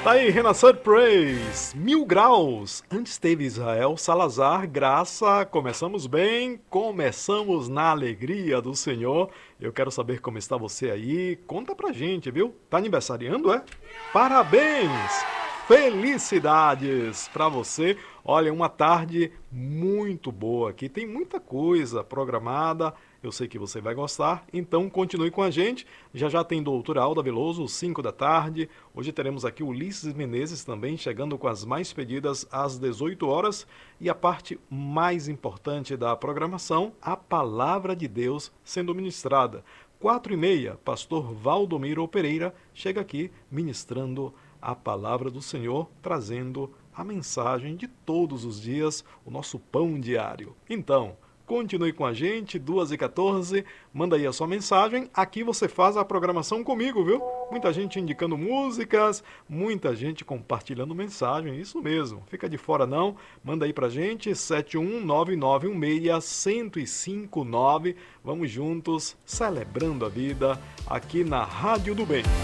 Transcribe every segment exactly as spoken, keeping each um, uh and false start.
Tá aí, Renascer Praise, Mil Graus. Antes teve Israel Salazar, Graça. Começamos bem, começamos na alegria do Senhor. Eu quero saber como está você aí. Conta pra gente, viu? Tá aniversariando, é? Parabéns! Felicidades para você. Olha, uma tarde muito boa aqui. Tem muita coisa programada. Eu sei que você vai gostar, então continue com a gente. Já já tem Doutora Alda Veloso, cinco da tarde. Hoje teremos aqui Ulisses Menezes também, chegando com as mais pedidas às dezoito horas. E a parte mais importante da programação, a Palavra de Deus sendo ministrada. Quatro e meia, pastor Valdomiro Pereira chega aqui ministrando a Palavra do Senhor, trazendo a mensagem de todos os dias, o nosso pão diário. Então, continue com a gente, duas e quatorze, manda aí a sua mensagem, aqui você faz a programação comigo, viu? Muita gente indicando músicas, muita gente compartilhando mensagem, isso mesmo, fica de fora não, manda aí pra gente, sete um nove nove um seis, um zero cinco nove, vamos juntos, celebrando a vida, aqui na Rádio do Bem.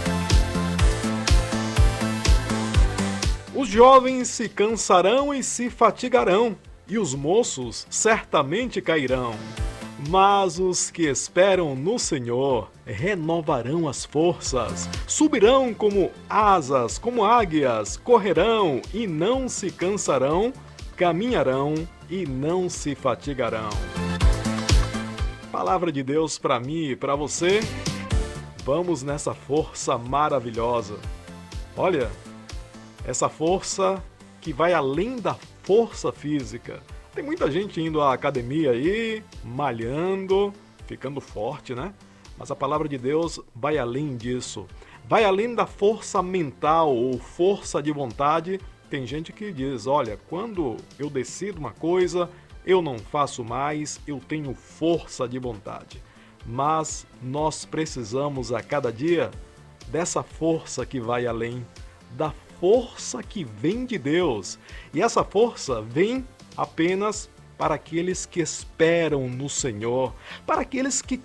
Os jovens se cansarão e se fatigarão, e os moços certamente cairão. Mas os que esperam no Senhor renovarão as forças, subirão como asas, como águias, correrão e não se cansarão, caminharão e não se fatigarão. Palavra de Deus para mim e para você. Vamos nessa força maravilhosa. Olha, essa força que vai além da força física. Tem muita gente indo à academia aí, malhando, ficando forte, né? Mas a palavra de Deus vai além disso. Vai além da força mental ou força de vontade. Tem gente que diz, olha, quando eu decido uma coisa, eu não faço mais, eu tenho força de vontade. Mas nós precisamos a cada dia dessa força que vai além, da força que vem de Deus. E essa força vem apenas para aqueles que esperam no Senhor, para aqueles que